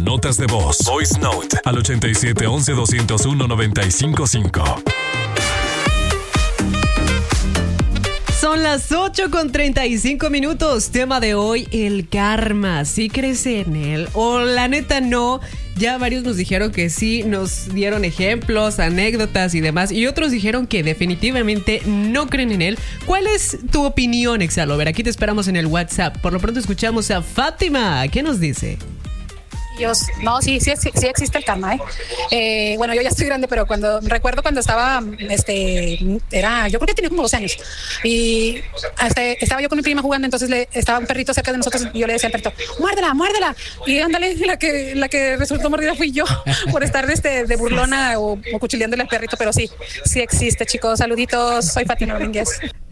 notas de voz. Voice Note al 8711-201-95.5. Son las 8:35. Tema de hoy, el karma. ¿Sí crees en él? O la neta no. Ya varios nos dijeron que sí, nos dieron ejemplos, anécdotas y demás. Y otros dijeron que definitivamente no creen en él. ¿Cuál es tu opinión, Exalover? Aquí te esperamos en el WhatsApp. Por lo pronto escuchamos a Fátima. ¿Qué nos dice? No, sí existe el karma, bueno, yo ya estoy grande, pero recuerdo cuando estaba, yo creo que tenía como 12 años y estaba yo con mi prima jugando, entonces estaba un perrito cerca de nosotros y yo le decía al perrito, muérdela, y ándale, la que resultó mordida fui yo por estar de burlona o cuchileándole al perrito, pero sí existe, chicos. Saluditos, soy Fátima Domínguez.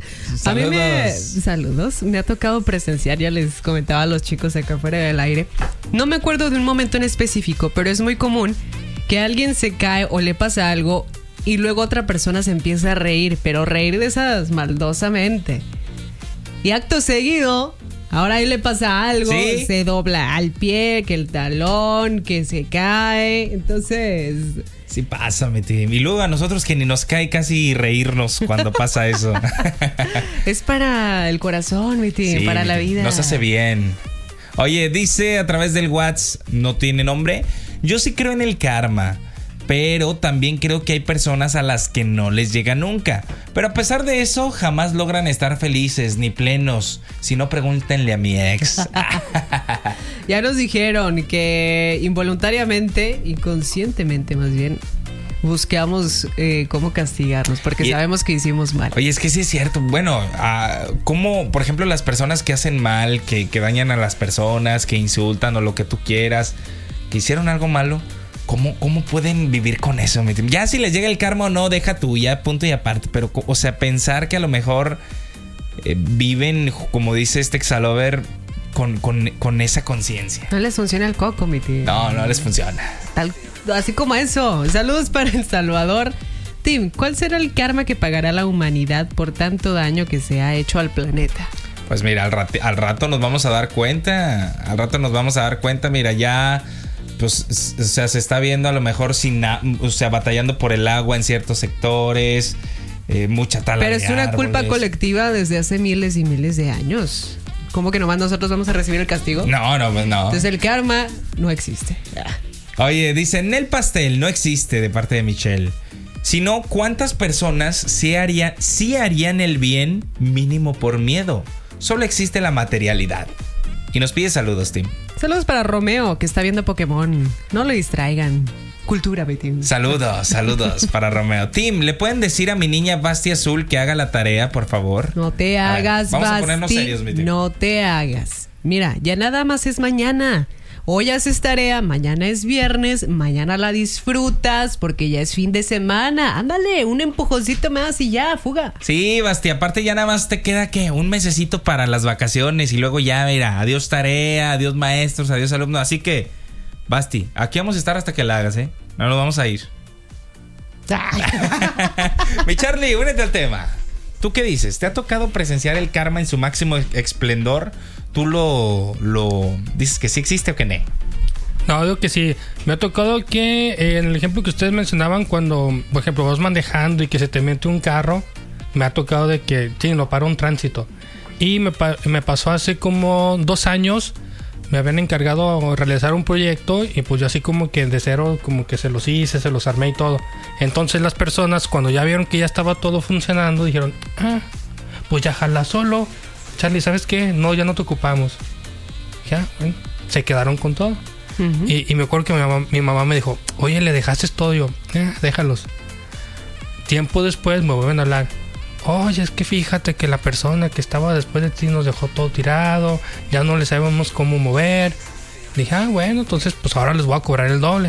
Saludos. Me ha tocado presenciar, ya les comentaba a los chicos acá fuera del aire. No me acuerdo de un momento en específico, pero es muy común que alguien se cae o le pasa algo y luego otra persona se empieza a reír, pero reír de esas maldosamente. Y acto seguido, ahora ahí le pasa algo, ¿sí? Se dobla al pie, que el talón, que se cae, entonces... Sí pasa, mi team. Y luego a nosotros que ni nos cae casi reírnos cuando pasa eso. Es para el corazón, mi team, sí, para la vida. Nos hace bien. Oye, dice a través del WhatsApp, no tiene nombre. Yo sí creo en el karma, pero también creo que hay personas a las que no les llega nunca. Pero a pesar de eso, jamás logran estar felices ni plenos. Si no, pregúntenle a mi ex. Ya nos dijeron que involuntariamente, inconscientemente más bien, buscamos cómo castigarnos, porque sabemos que hicimos mal. Oye, es que sí es cierto. Bueno, como por ejemplo las personas que hacen mal, que dañan a las personas, que insultan o lo que tú quieras, que hicieron algo malo, ¿cómo pueden vivir con eso? Ya si les llega el karma o no, deja tú, ya punto y aparte. Pero, o sea, pensar que a lo mejor viven, como dice este Exalover, con esa conciencia. No les funciona el coco, mi tío. No les funciona. Así como eso. Saludos para El Salvador. Tim, ¿cuál será el karma que pagará la humanidad por tanto daño que se ha hecho al planeta? Pues mira, al rato nos vamos a dar cuenta. Mira, ya... Pues, o sea, se está viendo a lo mejor batallando por el agua en ciertos sectores, mucha tala de árboles. Pero es una culpa colectiva desde hace miles y miles de años. ¿Cómo que nomás nosotros vamos a recibir el castigo? No. Entonces el karma no existe. Oye, dicen, el pastel no existe, de parte de Michelle. Sino, ¿cuántas personas sí harían el bien mínimo por miedo? Solo existe la materialidad. Y nos pide saludos, Tim. Saludos para Romeo, que está viendo Pokémon. No lo distraigan. Cultura, Tim. Saludos para Romeo. Tim, ¿le pueden decir a mi niña Basti Azul que haga la tarea, por favor? No te hagas, vamos Basti. A ponernos serios, mi Tim. No te hagas. Mira, ya nada más es mañana. Hoy haces tarea, mañana es viernes, mañana la disfrutas porque ya es fin de semana. Ándale, un empujoncito más y ya, fuga. Sí, Basti, aparte ya nada más te queda, ¿qué? Un mesecito para las vacaciones y luego ya, mira, adiós tarea, adiós maestros, adiós alumnos. Así que, Basti, aquí vamos a estar hasta que la hagas, ¿eh? No nos vamos a ir. Mi Charlie, únete al tema. ¿Tú qué dices? ¿Te ha tocado presenciar el karma en su máximo esplendor? ¿Tú lo dices que sí existe o que no? No, digo que sí. Me ha tocado que en el ejemplo que ustedes mencionaban, cuando, por ejemplo, vas manejando y que se te mete un carro, me ha tocado de que, sí, lo para un tránsito. Y me pasó hace como 2 años, me habían encargado realizar un proyecto y pues yo así como que de cero, como que se los hice, se los armé y todo. Entonces las personas, cuando ya vieron que ya estaba todo funcionando, dijeron, pues ya jala solo. Charlie, ¿sabes qué? No, ya no te ocupamos. Ya, bueno, se quedaron con todo. Uh-huh. Y me acuerdo que mi mamá me dijo, oye, ¿le dejaste todo? Yo, déjalos. Tiempo después me vuelven a hablar. Oye, es que fíjate que la persona que estaba después de ti nos dejó todo tirado, ya no le sabemos cómo mover. Dije, bueno, entonces pues ahora les voy a cobrar el doble.